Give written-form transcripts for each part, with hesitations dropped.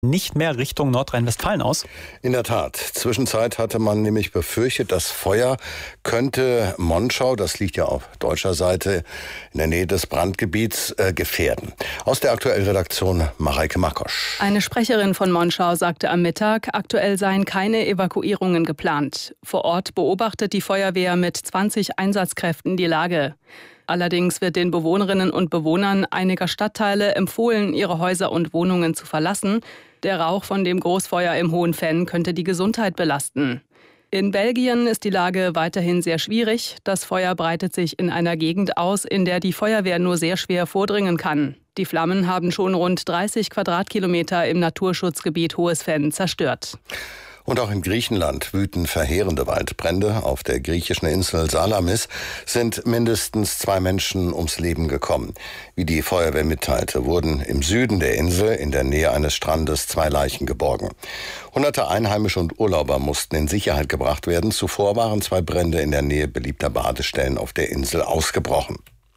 nicht mehr Richtung Nordrhein-Westfalen aus? In der Tat. Zwischenzeit hatte man nämlich befürchtet, das Feuer könnte Monschau, das liegt ja auf deutscher Seite in der Nähe des Brandgebiets, gefährden. Aus der Aktuell-Redaktion Mareike Makosch. Eine Sprecherin von Monschau sagte am Mittag, aktuell seien keine Evakuierungen geplant. Vor Ort beobachtet die Feuerwehr mit 20 Einsatzkräften die Lage. Allerdings wird den Bewohnerinnen und Bewohnern einiger Stadtteile empfohlen, ihre Häuser und Wohnungen zu verlassen. Der Rauch von dem Großfeuer im Hohen Venn könnte die Gesundheit belasten. In Belgien ist die Lage weiterhin sehr schwierig. Das Feuer breitet sich in einer Gegend aus, in der die Feuerwehr nur sehr schwer vordringen kann. Die Flammen haben schon rund 30 Quadratkilometer im Naturschutzgebiet Hohes Venn zerstört. Und auch in Griechenland wüten verheerende Waldbrände. Auf der griechischen Insel Salamis sind mindestens 2 Menschen ums Leben gekommen. Wie die Feuerwehr mitteilte, wurden im Süden der Insel in der Nähe eines Strandes 2 Leichen geborgen. Hunderte Einheimische und Urlauber mussten in Sicherheit gebracht werden. Zuvor waren 2 Brände in der Nähe beliebter Badestellen auf der Insel ausgebrochen.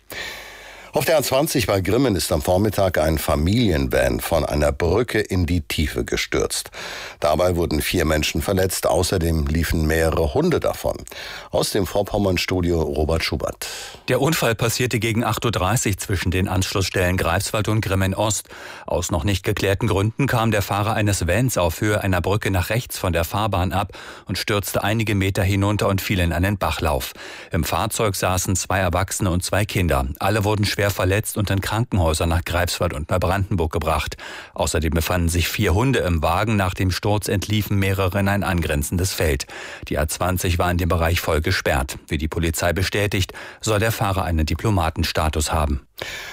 Auf der A20 bei Grimmen ist am Vormittag ein Familienvan von einer Brücke in die Tiefe gestürzt. Dabei wurden 4 Menschen verletzt, außerdem liefen mehrere Hunde davon. Aus dem Vorpommern-Studio Robert Schubert. Der Unfall passierte gegen 8:30 Uhr zwischen den Anschlussstellen Greifswald und Grimmen Ost. Aus noch nicht geklärten Gründen kam der Fahrer eines Vans auf Höhe einer Brücke nach rechts von der Fahrbahn ab und stürzte einige Meter hinunter und fiel in einen Bachlauf. Im Fahrzeug saßen 2 Erwachsene und 2 Kinder. Alle wurden schwer verletzt und in Krankenhäuser nach Greifswald und Neubrandenburg gebracht. Außerdem befanden sich 4 Hunde im Wagen. Nach dem Sturz entliefen mehrere in ein angrenzendes Feld. Die A20 war in dem Bereich voll gesperrt. Wie die Polizei bestätigt, soll der Fahrer einen Diplomatenstatus haben.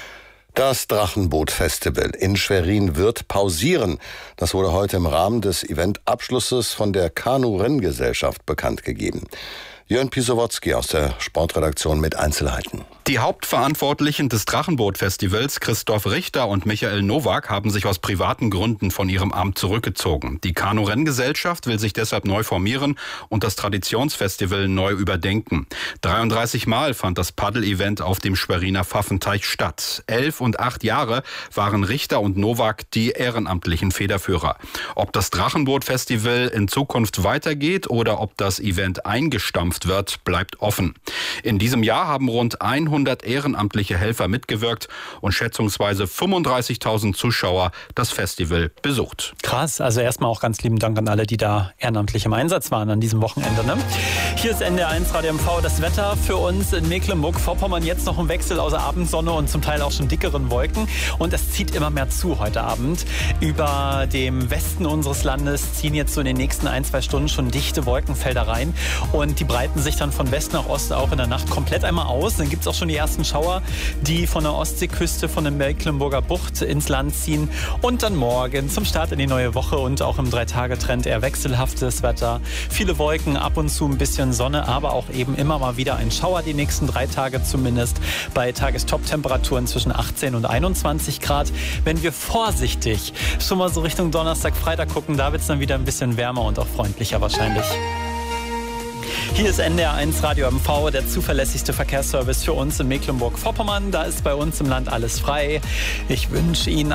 Das Drachenboot-Festival in Schwerin wird pausieren. Das wurde heute im Rahmen des Eventabschlusses von der Kanu-Renngesellschaft bekannt gegeben. Jörn Pisowotzki aus der Sportredaktion mit Einzelheiten. Die Hauptverantwortlichen des Drachenboot-Festivals, Christoph Richter und Michael Nowak, haben sich aus privaten Gründen von ihrem Amt zurückgezogen. Die Kanu-Renngesellschaft will sich deshalb neu formieren und das Traditionsfestival neu überdenken. 33 Mal fand das Paddel-Event auf dem Schweriner Pfaffenteich statt. 11 und 8 Jahre waren Richter und Nowak die ehrenamtlichen Federführer. Ob das Drachenboot-Festival in Zukunft weitergeht oder ob das Event eingestampft wird, bleibt offen. In diesem Jahr haben rund 100 ehrenamtliche Helfer mitgewirkt und schätzungsweise 35.000 Zuschauer das Festival besucht. Krass, also erstmal auch ganz lieben Dank an alle, die da ehrenamtlich im Einsatz waren an diesem Wochenende. Ne? Hier ist NDR1 Radio MV. Das Wetter für uns in Mecklenburg-Vorpommern jetzt noch im Wechsel aus Abendsonne und zum Teil auch schon dickeren Wolken. Und es zieht immer mehr zu heute Abend. Über dem Westen unseres Landes ziehen jetzt so in den nächsten 1-2 Stunden schon dichte Wolkenfelder rein. Und die breiten sich dann von West nach Ost auch in der Nacht komplett einmal aus. Dann gibt es auch schon die ersten Schauer, die von der Ostseeküste, von der Mecklenburger Bucht ins Land ziehen. Und dann morgen zum Start in die neue Woche und auch im 3-Tage-Trend eher wechselhaftes Wetter. Viele Wolken, ab und zu ein bisschen Sonne, aber auch eben immer mal wieder ein Schauer, die nächsten 3 Tage zumindest. Bei Tagestop-Temperaturen zwischen 18 und 21 Grad. Wenn wir vorsichtig schon mal so Richtung Donnerstag, Freitag gucken, da wird es dann wieder ein bisschen wärmer und auch freundlicher wahrscheinlich. Hier ist NDR1 Radio MV, der zuverlässigste Verkehrsservice für uns in Mecklenburg-Vorpommern. Da ist bei uns im Land alles frei. Ich wünsche Ihnen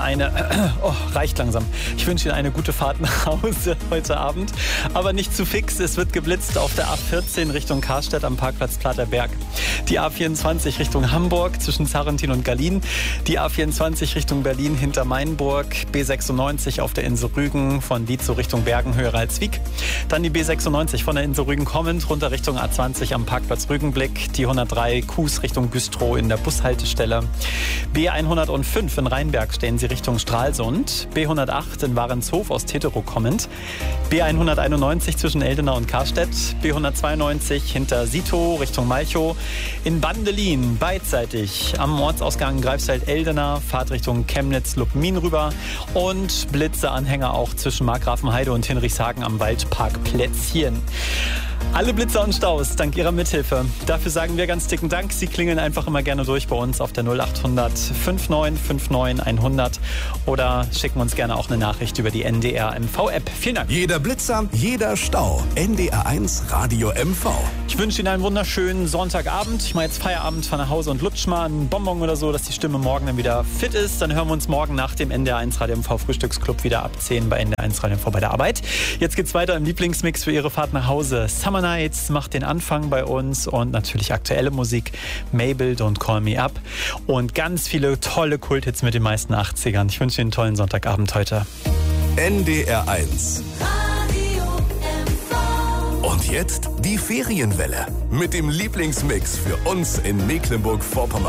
Ich wünsche Ihnen eine gute Fahrt nach Hause heute Abend. Aber nicht zu fix, es wird geblitzt auf der A14 Richtung Karstedt am Parkplatz Platerberg. Die A24 Richtung Hamburg zwischen Zarrentin und Gallien. Die A24 Richtung Berlin hinter Mainburg. B96 auf der Insel Rügen von Dietzow Richtung Bergen, Höhe Ralswiek. Dann die B96 von der Insel Rügen kommend runter Richtung A20 am Parkplatz Rügenblick, die 103 Kues Richtung Güstrow in der Bushaltestelle. B105 in Rheinberg stehen Sie Richtung Stralsund, B108 in Warenshof aus Teterow kommend, B191 zwischen Eldena und Karstedt, B192 hinter Sito Richtung Malchow, in Bandelin beidseitig am Ortsausgang Greifswald-Eldena, Fahrt Richtung Chemnitz-Lubmin rüber und Blitzeanhänger auch zwischen Markgrafenheide und Hinrichshagen am Waldparkplätzchen. Alle Blitzer und Staus dank Ihrer Mithilfe. Dafür sagen wir ganz dicken Dank. Sie klingeln einfach immer gerne durch bei uns auf der 0800 5959 100 oder schicken uns gerne auch eine Nachricht über die NDR MV-App. Vielen Dank. Jeder Blitzer, jeder Stau. NDR1 Radio MV. Ich wünsche Ihnen einen wunderschönen Sonntagabend. Ich mache jetzt Feierabend, fahre nach Hause und lutsch mal einen Bonbon oder so, dass die Stimme morgen dann wieder fit ist. Dann hören wir uns morgen nach dem NDR1 Radio MV Frühstücksclub wieder ab 10 bei NDR1 Radio MV bei der Arbeit. Jetzt geht's weiter im Lieblingsmix für Ihre Fahrt nach Hause. Summer Nights macht den Anfang bei uns und natürlich aktuelle Musik. Mabel, Don't Call Me Up und ganz viele tolle Kulthits mit den meisten 80ern. Ich wünsche Ihnen einen tollen Sonntagabend heute. NDR1 Und jetzt die Ferienwelle mit dem Lieblingsmix für uns in Mecklenburg-Vorpommern.